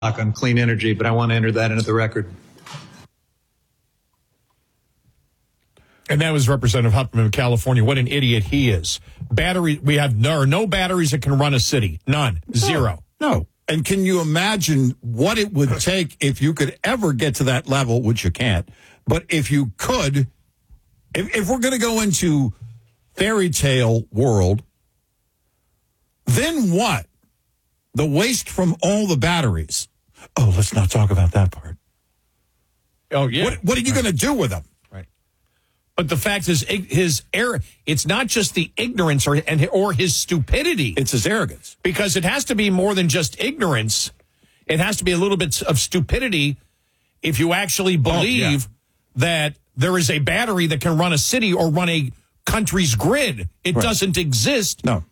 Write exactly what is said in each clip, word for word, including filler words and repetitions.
on clean energy, but I want to enter that into the record. And that was Representative Huffman of California. What an idiot he is. Battery, we have no, no batteries that can run a city. None. Zero. No. no. And can you imagine what it would take if you could ever get to that level, which you can't, but if you could, if, if we're going to go into fairy tale world, then what? The waste from all the batteries. Oh, let's not talk about that part. Oh, yeah. What, what are you going to do with them? But the fact is, his error, it's not just the ignorance or and or his stupidity. It's his arrogance. Because it has to be more than just ignorance. It has to be a little bit of stupidity if you actually believe oh, yeah. that there is a battery that can run a city or run a country's grid. It right. doesn't exist. No.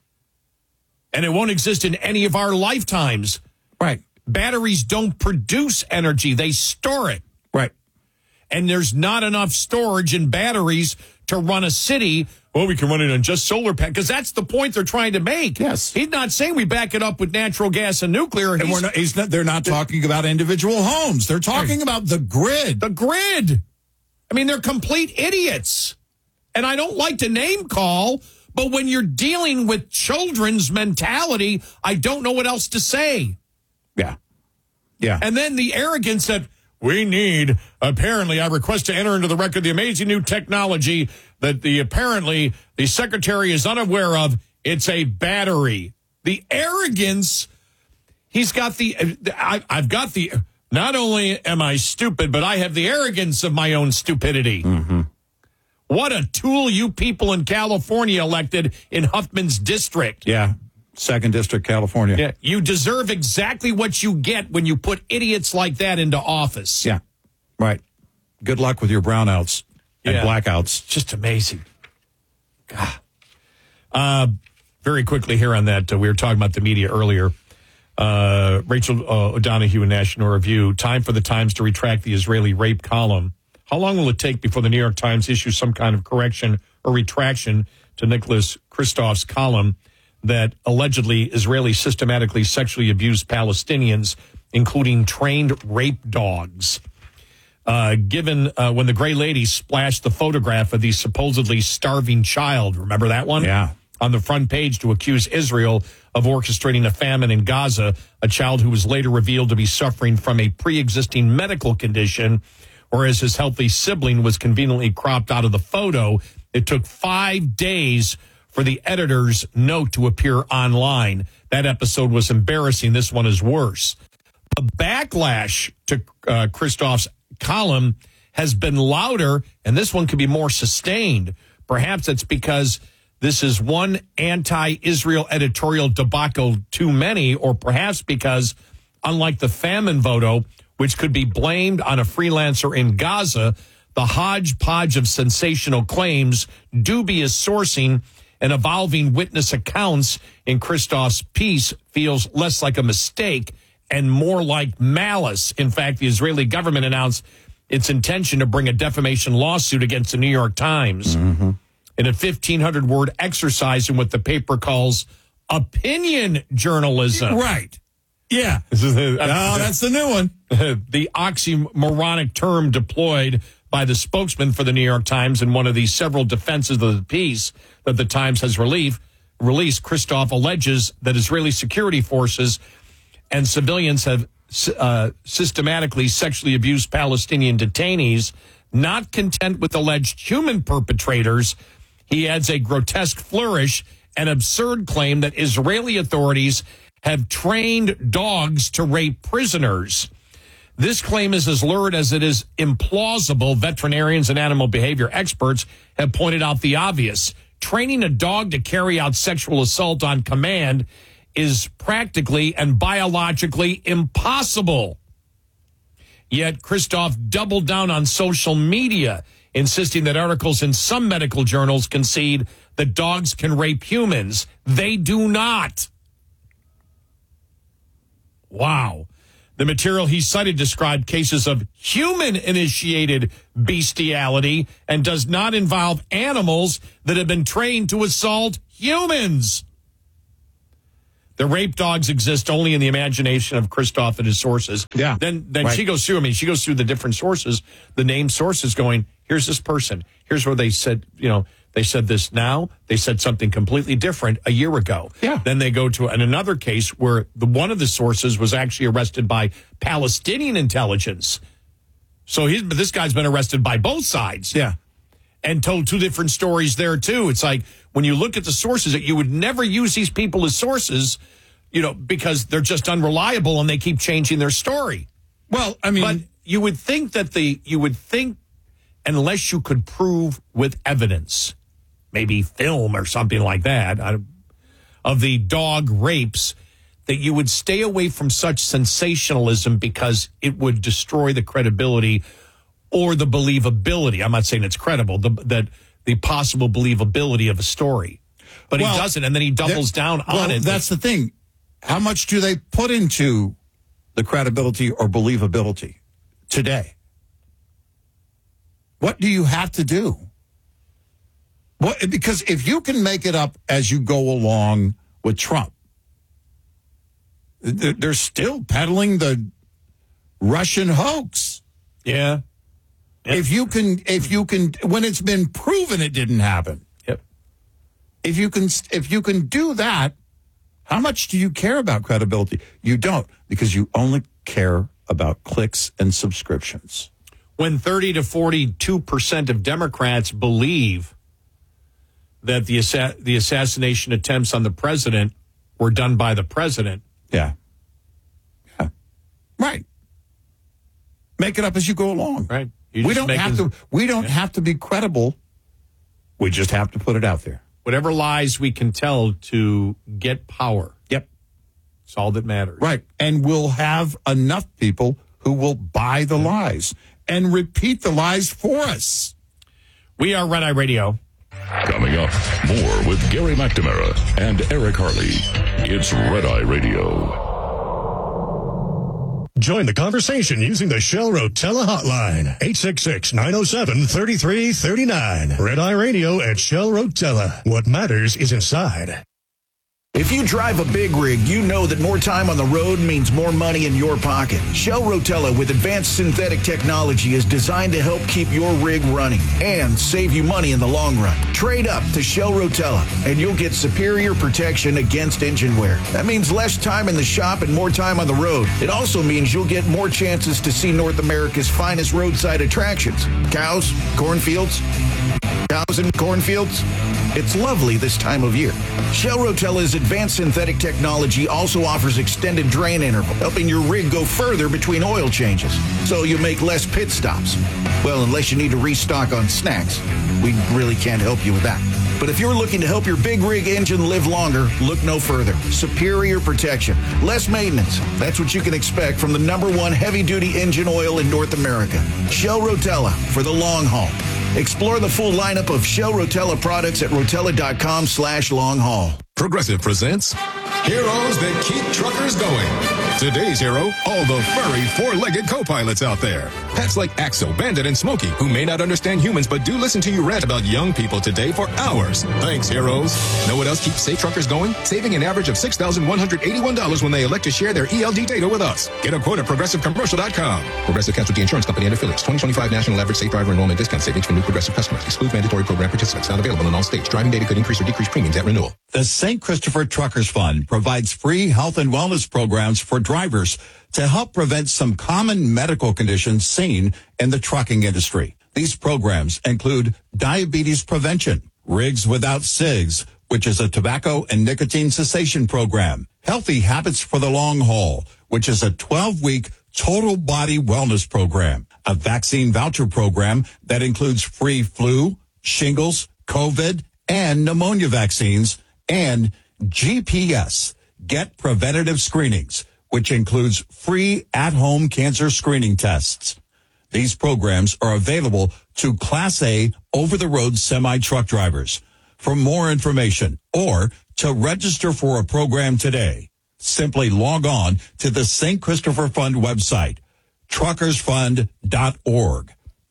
And it won't exist in any of our lifetimes. Right. Batteries don't produce energy. They store it. Right. And there's not enough storage in batteries to run a city. Well, we can run it on just solar panels, because that's the point they're trying to make. Yes. He's not saying we back it up with natural gas and nuclear. And he's, we're not, he's not, they're not talking about individual homes. They're talking about the grid. The grid. I mean, they're complete idiots. And I don't like to name call, but when you're dealing with children's mentality, I don't know what else to say. Yeah. Yeah. And then the arrogance that we need, apparently, I request to enter into the record the amazing new technology that the apparently the secretary is unaware of. It's a battery. The arrogance, he's got the, I, I've got the, not only am I stupid, but I have the arrogance of my own stupidity. Mm-hmm. What a tool you people in California elected in Huffman's district. Yeah. Second District, California. Yeah, you deserve exactly what you get when you put idiots like that into office. Yeah, right. Good luck with your brownouts and yeah. blackouts. Just amazing. God. Uh, very quickly here on that, uh, we were talking about the media earlier. Uh, Rachel uh, O'Donoghue in National Review, time for the Times to retract the Israeli rape column. How long will it take before the New York Times issues some kind of correction or retraction to Nicholas Kristof's column that allegedly Israelis systematically sexually abused Palestinians, including trained rape dogs? Uh, given uh, when the Gray Lady splashed the photograph of the supposedly starving child, remember that one? Yeah. On the front page to accuse Israel of orchestrating a famine in Gaza, a child who was later revealed to be suffering from a pre-existing medical condition, whereas his healthy sibling was conveniently cropped out of the photo. It took five days for the editor's note to appear online. That episode was embarrassing. This one is worse. The backlash to uh, Kristof's column has been louder, and this one could be more sustained. Perhaps it's because this is one anti-Israel editorial debacle too many, or perhaps because, unlike the famine photo, which could be blamed on a freelancer in Gaza, the hodgepodge of sensational claims, dubious sourcing, and evolving witness accounts in Kristof's piece feels less like a mistake and more like malice. In fact, the Israeli government announced its intention to bring a defamation lawsuit against the New York Times mm-hmm. in a fifteen hundred word exercise in what the paper calls opinion journalism. Right. Yeah. oh, that's the new one. The oxymoronic term deployed by the spokesman for the New York Times in one of the several defenses of the piece that the Times has relief, released. Kristof alleges that Israeli security forces and civilians have uh, systematically sexually abused Palestinian detainees. Not content with alleged human perpetrators, he adds a grotesque flourish, an absurd claim that Israeli authorities have trained dogs to rape prisoners. This claim is as lurid as it is implausible. Veterinarians and animal behavior experts have pointed out the obvious. Training a dog to carry out sexual assault on command is practically and biologically impossible. Yet Kristof doubled down on social media, insisting that articles in some medical journals concede that dogs can rape humans. They do not. Wow. The material he cited described cases of human-initiated bestiality and does not involve animals that have been trained to assault humans. The rape dogs exist only in the imagination of Christoph and his sources. Yeah. Then then Right. she goes through, I mean, she goes through the different sources, the named sources going, here's this person. Here's where they said, you know, they said this now. They said something completely different a year ago. Yeah. Then they go to an, another case where the one of the sources was actually arrested by Palestinian intelligence. So he's, but this guy's been arrested by both sides. Yeah. And told two different stories there, too. It's like when you look at the sources, that you would never use these people as sources, you know, because they're just unreliable and they keep changing their story. Well, I mean, But you would think that the, you would think, unless you could prove with evidence, maybe film or something like that, uh, of the dog rapes, that you would stay away from such sensationalism because it would destroy the credibility or the believability. I'm not saying it's credible, the, that the possible believability of a story. But Well, he doesn't, and then he doubles that- down well, on it. That's the thing. How much do they put into the credibility or believability today? What do you have to do? What, because if you can make it up as you go along with Trump, th- they're still peddling the Russian hoax. Yeah. Yep. If you can, if you can, when it's been proven it didn't happen, Yep. if you can, if you can do that, how much do you care about credibility? You don't, because you only care about clicks and subscriptions. When thirty to forty-two percent of Democrats believe that the assa- the assassination attempts on the president were done by the president. Yeah. Yeah. Right. Make it up as you go along. Right. You We just don't make have it- to we don't have to be credible. We just have to put it out there. Whatever lies we can tell to get power. Yep. It's all that matters. Right. And we'll have enough people who will buy the lies and repeat the lies for us. We are Red Eye Radio. Coming up, more with Gary McNamara and Eric Harley. It's Red Eye Radio. Join the conversation using the Shell Rotella hotline, eight six six, nine oh seven, three three three nine. Red Eye Radio at Shell Rotella. What matters is inside. If you drive a big rig, you know that more time on the road means more money in your pocket. Shell Rotella with advanced synthetic technology is designed to help keep your rig running and save you money in the long run. Trade up to Shell Rotella and you'll get superior protection against engine wear. That means less time in the shop and more time on the road. It also means you'll get more chances to see North America's finest roadside attractions. Cows, cornfields, cows and cornfields. It's lovely this time of year. Shell Rotella's advanced synthetic technology also offers extended drain interval, helping your rig go further between oil changes, so you make less pit stops. Well, unless you need to restock on snacks. We really can't help you with that. But if you're looking to help your big rig engine live longer, look no further. Superior protection, less maintenance. That's what you can expect from the number one heavy-duty engine oil in North America. Shell Rotella for the long haul. Explore the full lineup of Shell Rotella products at rotella.com slash long haul. Progressive presents Heroes That Keep Truckers Going. Today's hero, all the furry four-legged co-pilots out there. Pets like Axel, Bandit, and Smokey, who may not understand humans but do listen to you rant about young people today for hours. Thanks, heroes. Know what else keeps safe truckers going? Saving an average of six thousand one hundred eighty-one dollars when they elect to share their E L D data with us. Get a quote at progressive commercial dot com. Progressive Casualty Insurance Company and affiliates. twenty twenty-five National Average Safe Driver Enrollment Discount Savings for new Progressive customers. Exclude mandatory program participants. Not available in all states. Driving data could increase or decrease premiums at renewal. The Saint Christopher Truckers Fund provides free health and wellness programs for drivers to help prevent some common medical conditions seen in the trucking industry. These programs include diabetes prevention, Rigs Without Cigs, which is a tobacco and nicotine cessation program, Healthy Habits for the Long Haul, which is a twelve-week total body wellness program, a vaccine voucher program that includes free flu, shingles, COVID, and pneumonia vaccines, and G P S, Get Preventative Screenings, which includes free at-home cancer screening tests. These programs are available to Class A over-the-road semi-truck drivers. For more information or to register for a program today, simply log on to the Saint Christopher Fund website, truckers fund dot org,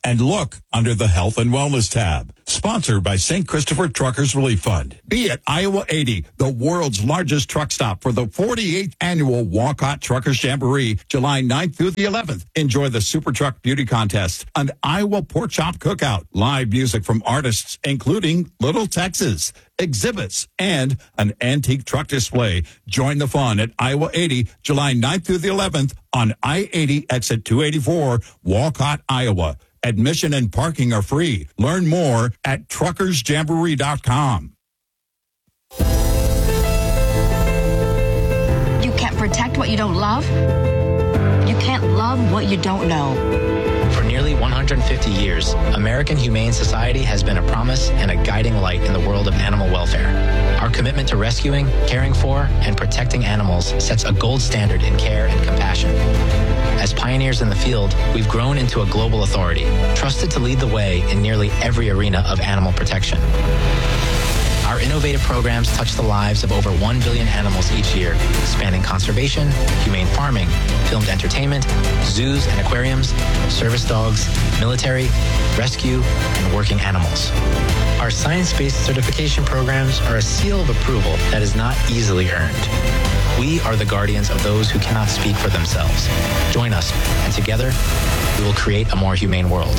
and look under the Health and Wellness tab. Sponsored by Saint Christopher Truckers Relief Fund. Be at Iowa eighty, the world's largest truck stop for the forty-eighth annual Walcott Truckers Jamboree, July ninth through the eleventh. Enjoy the Super Truck Beauty Contest, an Iowa Pork Chop Cookout, live music from artists including Little Texas, exhibits, and an antique truck display. Join the fun at Iowa eighty, July ninth through the eleventh on I eighty exit two eighty-four, Walcott, Iowa. Admission and parking are free. Learn more at truckers jamboree dot com. You can't protect what you don't love. You can't love what you don't know. For nearly one hundred fifty years, American Humane Society has been a promise and a guiding light in the world of animal welfare. Our commitment to rescuing, caring for, and protecting animals sets a gold standard in care and compassion. As pioneers in the field, we've grown into a global authority, trusted to lead the way in nearly every arena of animal protection. Our innovative programs touch the lives of over one billion animals each year, spanning conservation, humane farming, filmed entertainment, zoos and aquariums, service dogs, military, rescue, and working animals. Our science-based certification programs are a seal of approval that is not easily earned. We are the guardians of those who cannot speak for themselves. Join us, and together, we will create a more humane world.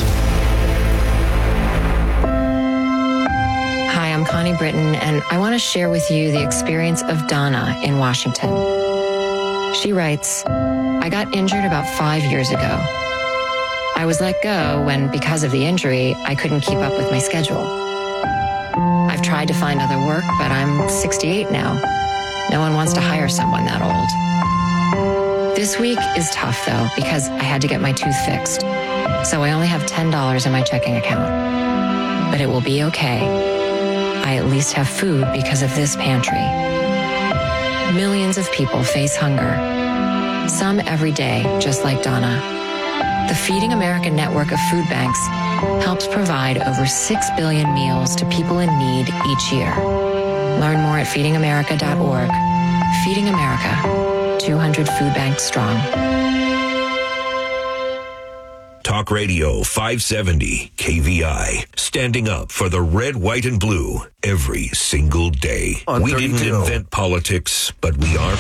Hi, I'm Connie Britton, and I want to share with you the experience of Donna in Washington. She writes, I got injured about five years ago. I was let go when, because of the injury, I couldn't keep up with my schedule. I've tried to find other work, but I'm sixty-eight now. No one wants to hire someone that old. This week is tough, though, because I had to get my tooth fixed. So I only have ten dollars in my checking account. But it will be okay. I at least have food because of this pantry. Millions of people face hunger. Some every day, just like Donna. The Feeding America network of food banks helps provide over six billion meals to people in need each year. Learn more at feeding america dot org. Feeding America, two hundred food banks strong. Talk Radio five seventy K V I. Standing up for the red, white, and blue every single day. We didn't invent politics, but we are